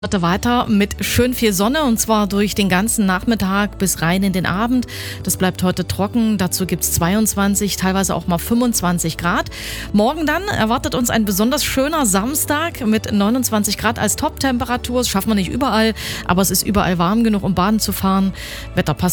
Heute weiter mit schön viel Sonne und zwar durch den ganzen Nachmittag bis rein in den Abend. Das bleibt heute trocken. Dazu gibt's 22, teilweise auch mal 25 Grad. Morgen dann erwartet uns ein besonders schöner Samstag mit 29 Grad als Top-Temperatur. Das schaffen wir nicht überall, aber es ist überall warm genug, um baden zu fahren. Wetter passt